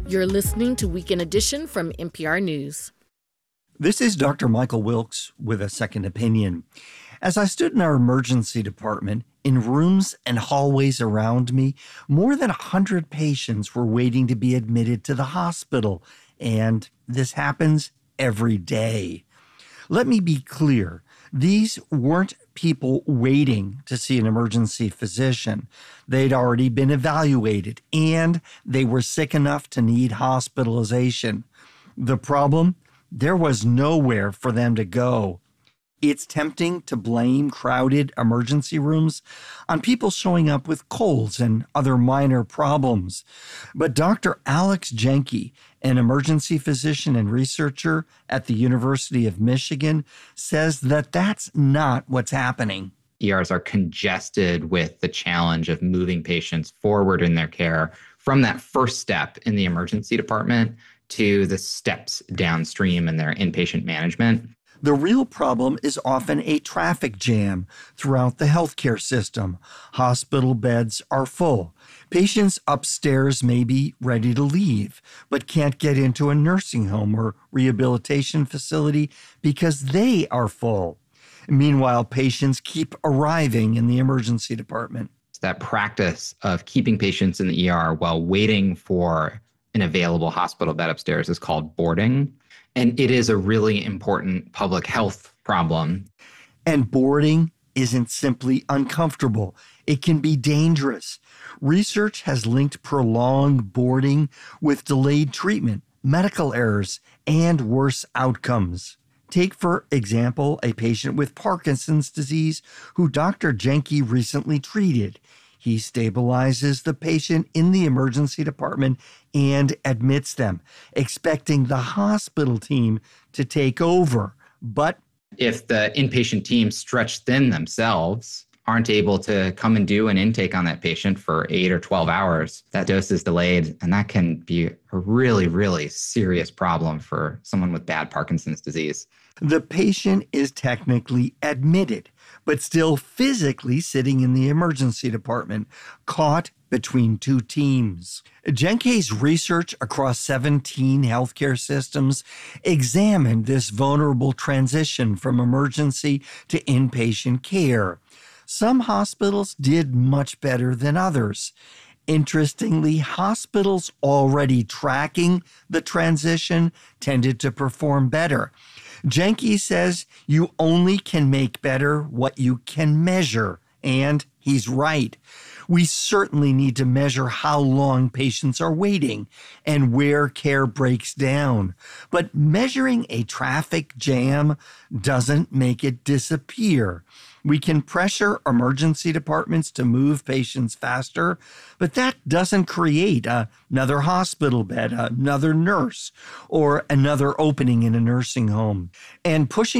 You're listening to Weekend Edition from NPR News. This is Dr. Michael Wilkes with a second opinion. As I stood in our emergency department, in rooms and hallways around me, more than 100 patients were waiting to be admitted to the hospital, and this happens every day. Let me be clear. These weren't people waiting to see an emergency physician. They'd already been evaluated, and they were sick enough to need hospitalization. The problem? There was nowhere for them to go. It's tempting to blame crowded emergency rooms on people showing up with colds and other minor problems. But Dr. Alex Jenke, an emergency physician and researcher at the University of Michigan, says that that's not what's happening. ERs are congested with the challenge of moving patients forward in their care from that first step in the emergency department to the steps downstream in their inpatient management. The real problem is often a traffic jam throughout the healthcare system. Hospital beds are full. Patients upstairs may be ready to leave, but can't get into a nursing home or rehabilitation facility because they are full. Meanwhile, patients keep arriving in the emergency department. That practice of keeping patients in the ER while waiting for an available hospital bed upstairs is called boarding. And it is a really important public health problem. And boarding isn't simply uncomfortable. It can be dangerous. Research has linked prolonged boarding with delayed treatment, medical errors, and worse outcomes. Take, for example, a patient with Parkinson's disease who Dr. Jenke recently treated. He stabilizes the patient in the emergency department and admits them, expecting the hospital team to take over. But if the inpatient team stretched thin themselves, aren't able to come and do an intake on that patient for 8 or 12 hours, that dose is delayed. And that can be a really, really serious problem for someone with bad Parkinson's disease. The patient is technically admitted, but still physically sitting in the emergency department, caught between two teams. Jenke's research across 17 healthcare systems examined this vulnerable transition from emergency to inpatient care. Some hospitals did much better than others. Interestingly, hospitals already tracking the transition tended to perform better. Jenke says you only can make better what you can measure, and he's right. We certainly need to measure how long patients are waiting and where care breaks down. But measuring a traffic jam doesn't make it disappear. We can pressure emergency departments to move patients faster, but that doesn't create another hospital bed, another nurse, or another opening in a nursing home. And pushing